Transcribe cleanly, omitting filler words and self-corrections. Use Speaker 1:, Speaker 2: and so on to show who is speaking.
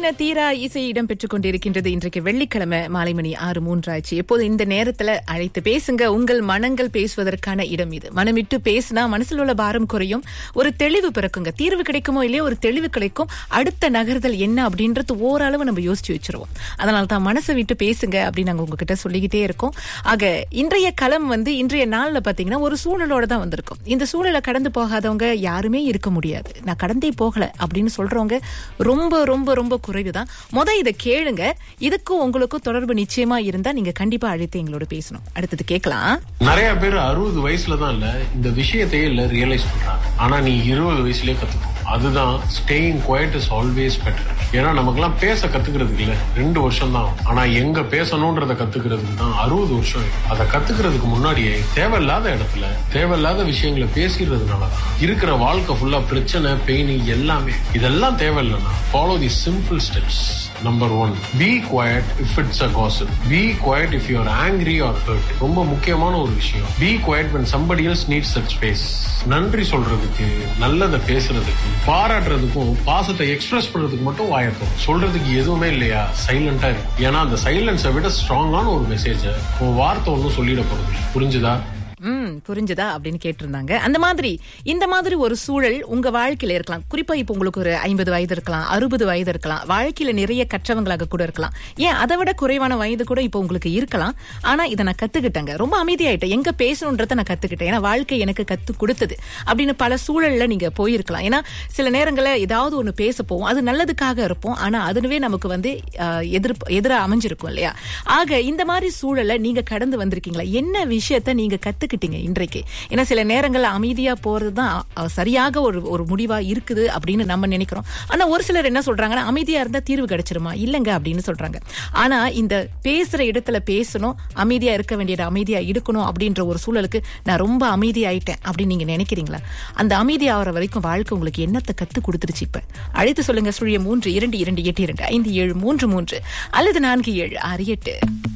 Speaker 1: சுழியின் தீரா இசை இடம் பெற்றுக் கொண்டிருக்கின்றது. இன்றைக்கு வெள்ளிக்கிழமை மாலை மணி 6:03 ஆச்சு. எப்போது இந்த நேரத்துல அழைத்து பேசுங்க. உங்கள் மனங்கள் பேசுவதற்கான இடம் இது. மனமிட்டு பேசினா மனசில் உள்ள பாரம் குறையும், ஒரு தெளிவு பிறக்குங்க. தீர்வு கிடைக்குமோ இல்லையோ ஒரு தெளிவு கிடைக்கும். அடுத்த நகர்தல் என்ன அப்படின்றது ஓரளவு நம்ம யோசிச்சு வச்சிருவோம். அதனால தான் மனசை விட்டு பேசுங்க அப்படின்னு நாங்க உங்ககிட்ட சொல்லிக்கிட்டே இருக்கோம். ஆக இன்றைய களம் இன்றைய நாள்ல பாத்தீங்கன்னா ஒரு சூழலோட தான் வந்திருக்கும். இந்த சூழலை கடந்து போகாதவங்க யாருமே இருக்க முடியாது. நான் கடந்தே போகல அப்படின்னு சொல்றவங்க ரொம்ப ரொம்ப ரொம்ப குறைவுதான். இதை கேளுங்க. இதுக்கும் உங்களுக்கும் தொடர்பு நிச்சயமா இருந்தா நீங்க கண்டிப்பா அழைத்து எங்களோட பேசணும். அடுத்தது கேட்கலாம்.
Speaker 2: நிறைய பேர் 60 வயசுலதான் இல்ல இந்த விஷயத்தையே இல்ல ரியலைஸ் பண்றாங்க. ஆனா நீ 20 வயசுலயே கத்துக்கணும். அதுதான் staying quite is always better. ஏன்னா நமக்கெல்லாம் பேச கத்துக்கிறதுக்கு இல்ல 2 வருஷம் தான். ஆனா எங்க பேசணும்ன்றத கத்துக்கிறதுக்கு தான் 60 வருஷம். அதை கத்துக்கிறதுக்கு முன்னாடியே தேவையில்லாத இடத்துல தேவையில்லாத விஷயங்களை பேசிடுறதுனாலதான் இருக்கிற வாழ்க்கை ஃபுல்லா பிரச்சனை, பெயின் எல்லாமே. இதெல்லாம் தேவையில்லைன்னா follow the simple steps. Number 1, be quiet if it's a gossip. Be quiet if you are angry or hurt. ரொம்ப முக்கியமான ஒரு விஷயம். Be quiet when somebody else needs that space. நன்றி சொல்றதுக்கு, நல்லதை பேசுறதுக்கு, பாராட்டுறதுக்கும், பாசத்தை எக்ஸ்பிரஸ் பண்றதுக்கு மட்டும் வாயத்தோம். சொல்றதுக்கு எதுவுமே இல்லையா, சைலண்டா இருக்கு. ஏன்னா அந்த சைலன்ஸை விட ஸ்ட்ராங்கான ஒரு மெசேஜ உன் வார்த்தை ஒன்னும் சொல்லிட போறது. புரிஞ்சுதா?
Speaker 1: புரிஞ்சுதா அப்படின்னு கேட்டிருந்தாங்க. இந்த மாதிரி ஒரு சூழல் உங்க வாழ்க்கையில இருக்கலாம். குறிப்பா இப்ப உங்களுக்கு ஒரு 50 வயது இருக்கலாம், 60 வயது இருக்கலாம். வாழ்க்கையில நிறைய கற்றவங்களாக கூட இருக்கலாம். ஏன் அதை விட குறைவான வயது கூட இப்ப உங்களுக்கு இருக்கலாம். ஆனா இதை நான் கத்துக்கிட்டேங்க, ரொம்ப அமைதியாயிட்டேன், எங்க பேசணுன்றத நான் கத்துக்கிட்டேன், ஏன்னா வாழ்க்கை எனக்கு கத்து கொடுத்தது அப்படின்னு பல சூழல்ல நீங்க போயிருக்கலாம். ஏன்னா சில நேரங்கள்ல ஏதாவது ஒண்ணு பேச போவோம், அது நல்லதுக்காக இருப்போம், ஆனா அதுவே நமக்கு எதிரா அமைஞ்சிருக்கும் இல்லையா. ஆக இந்த மாதிரி சூழலை நீங்க கடந்து வந்திருக்கீங்களா? என்ன விஷயத்த நீங்க கத்துக்கிட்டீங்க இன்றைக்கு? ஏன்னா சில நேரங்கள்ல அமைதியா போறதுதான் சரியாக ஒரு முடிவா இருக்குது அப்படின்னு நம்ம நினைக்கிறோம். ஆனா ஒரு சிலர் என்ன சொல்றாங்கன்னா, அமைதியா இருந்தா தீர்வு கிடைச்சிருமா? இல்லங்க அப்படின்னு சொல்றாங்க. ஆனா இந்த பேசுற இடத்துல பேசணும், அமைதியா இருக்க வேண்டியது அமைதியா இருக்கணும் அப்படின்ற ஒரு சூழலுக்கு நான் ரொம்ப அமைதியாயிட்டேன் அப்படின்னு நீங்க நினைக்கிறீங்களா? அந்த அமைதி ஆகிற வரைக்கும் வாழ்க்கை உங்களுக்கு என்னத்தை கத்து கொடுத்துருச்சு? இப்ப அழைத்து சொல்லுங்க. 3 2 2 8 2 5 7 3 3 அல்லது 4 7 6 8.